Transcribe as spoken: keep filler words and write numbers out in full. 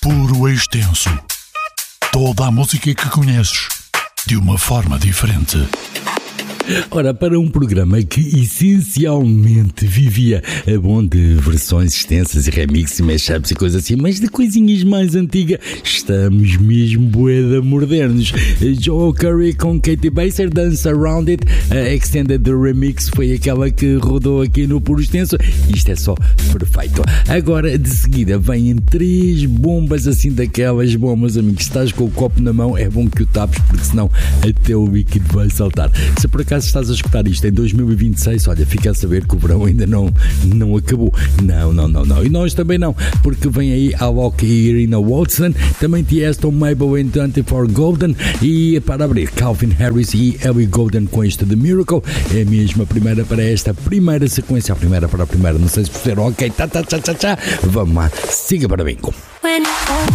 Puro Extenso. Toda a música que conheces, de uma forma diferente. Ora, para um programa que essencialmente vivia a bom de versões extensas e remixes e mashups e coisas assim, mas de coisinhas mais antigas, estamos mesmo bué modernos. Joel Curry com Katie Baser, Dance Around It, a Extended Remix foi aquela que rodou aqui no Puro Extenso. Isto é só perfeito. Agora, de seguida, vêm três bombas assim daquelas. Bom, meus amigos, se estás com o copo na mão, é bom que o tapes, porque senão até o líquido vai saltar. Se por acaso Se estás a escutar isto em dois mil e vinte e seis, olha, fica a saber que o verão ainda não, não acabou. Não, não, não, não. E nós também não, porque vem aí Alok e Irina Watson, também Tiesto, Mabel and vinte e quatro Golden, e para abrir, Calvin Harris e Ellie Golden com este The Miracle. É a mesma primeira para esta primeira sequência, a primeira para a primeira, não sei se puseram ok, tá, tá, tá, tá, tá. Vamos lá, siga para bem.